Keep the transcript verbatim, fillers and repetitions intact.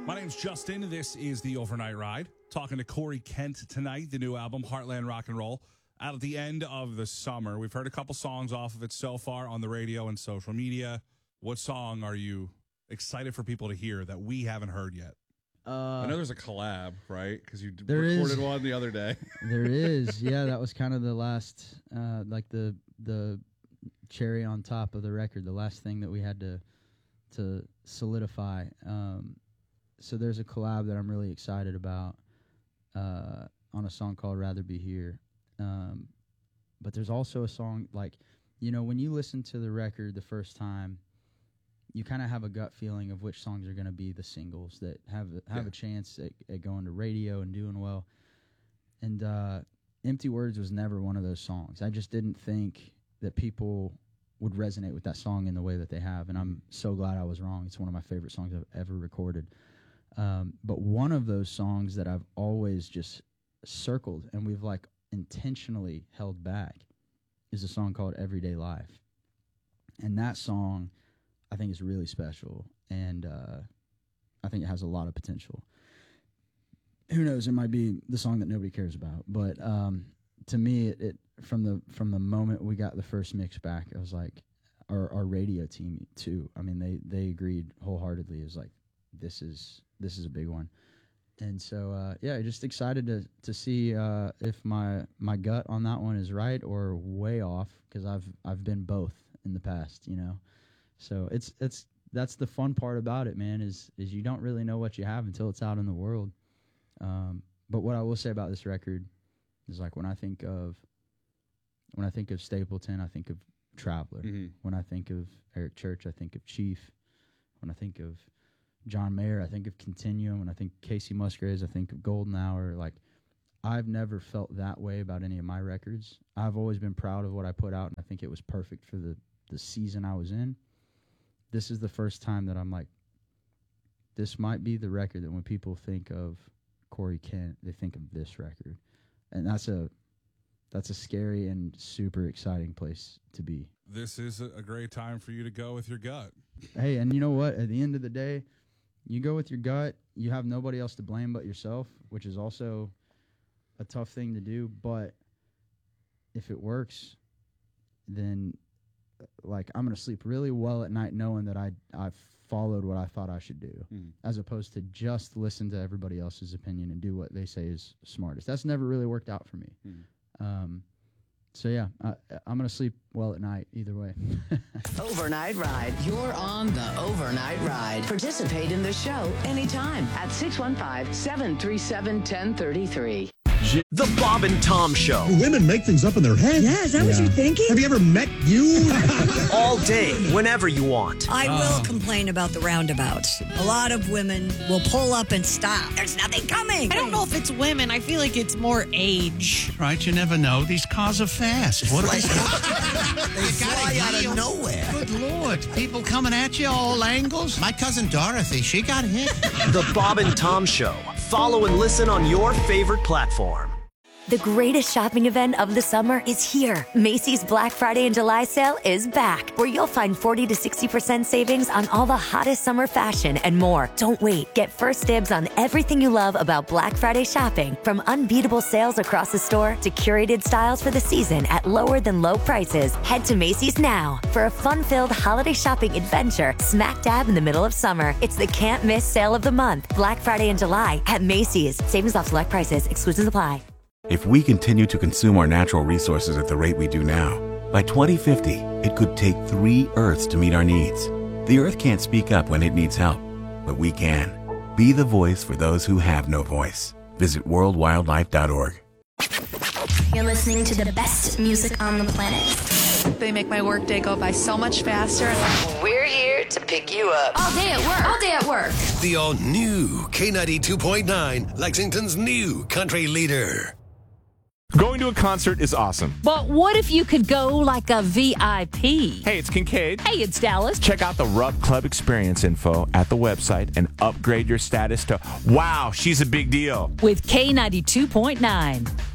My name's Justin. This is the Overnight Ride. Talking to Corey Kent tonight, the new album, Heartland Rock and Roll, out at the end of the summer. We've heard a couple songs off of it so far on the radio and social media. What song are you excited for people to hear that we haven't heard yet? Uh, I know there's a collab, right? Because you there recorded is. one the other day. There is, yeah. That was kind of the last, uh, like the the cherry on top of the record. The last thing that we had to to solidify. Um, so there's a collab that I'm really excited about uh, on a song called "Rather Be Here." Um, but there's also a song like, you know, when you listen to the record the first time, you kind of have a gut feeling of which songs are going to be the singles that have have yeah. a chance at, at going to radio and doing well. And uh, Empty Words was never one of those songs. I just didn't think that people would resonate with that song in the way that they have, and I'm so glad I was wrong. It's one of my favorite songs I've ever recorded. Um, but one of those songs that I've always just circled and we've like intentionally held back is a song called Everyday Life. And that song I think is really special, and uh, I think it has a lot of potential. Who knows? It might be the song that nobody cares about, but um, to me, it, it from the from the moment we got the first mix back, it was like our our radio team too. I mean, they they agreed wholeheartedly. It was like this is this is a big one, and so uh, yeah, just excited to to see uh, if my my gut on that one is right or way off, because I've I've been both in the past, you know. So it's it's that's the fun part about it, man, is is you don't really know what you have until it's out in the world. Um, but what I will say about this record is, like, when I think of when I think of Stapleton, I think of Traveler. Mm-hmm. When I think of Eric Church, I think of Chief. When I think of John Mayer, I think of Continuum. When I think Casey Musgraves, I think of Golden Hour. Like, I've never felt that way about any of my records. I've always been proud of what I put out, and I think it was perfect for the, the season I was in. This is the first time that I'm like, this might be the record that when people think of Corey Kent, they think of this record. And that's a that's a scary and super exciting place to be. This is a great time for you to go with your gut. Hey, and you know what? At the end of the day, you go with your gut. You have nobody else to blame but yourself, which is also a tough thing to do. But if it works, then like I'm going to sleep really well at night knowing that I I followed what I thought I should do, mm. as opposed to just listen to everybody else's opinion and do what they say is smartest. That's never really worked out for me. Mm. Um, so, yeah, I, I'm going to sleep well at night either way. Overnight Ride. You're on the Overnight Ride. Participate in the show anytime at six one five, seven three seven, one zero three three. The Bob and Tom Show. Women make things up in their head. Yeah, is that yeah. what you're thinking? Have you ever met you? All day, whenever you want. I will oh. complain about the roundabouts. A lot of women will pull up and stop. There's nothing coming. I don't know if it's women. I feel like it's more age. Right, you never know. These cars are fast. What like, they fly out of nowhere. Good Lord. People coming at you all angles. My cousin Dorothy, she got hit. The Bob and Tom Show. Follow and listen on your favorite platform. The greatest shopping event of the summer is here. Macy's Black Friday and July sale is back, where you'll find forty to sixty percent savings on all the hottest summer fashion and more. Don't wait. Get first dibs on everything you love about Black Friday shopping, from unbeatable sales across the store to curated styles for the season at lower than low prices. Head to Macy's now for a fun-filled holiday shopping adventure smack dab in the middle of summer. It's the can't miss sale of the month, Black Friday and July at Macy's. Savings off select prices. Exclusions apply. If we continue to consume our natural resources at the rate we do now, by twenty fifty, it could take three Earths to meet our needs. The Earth can't speak up when it needs help, but we can. Be the voice for those who have no voice. Visit world wildlife dot org. You're listening to the best music on the planet. They make my workday go by so much faster. We're here to pick you up. All day at work. All day at work. The all-new K ninety-two point nine, Lexington's new country leader. Going to a concert is awesome. But what if you could go like a V I P? Hey, it's Kincaid. Hey, it's Dallas. Check out the Rub Club experience info at the website and upgrade your status to, wow, she's a big deal. With K ninety-two point nine.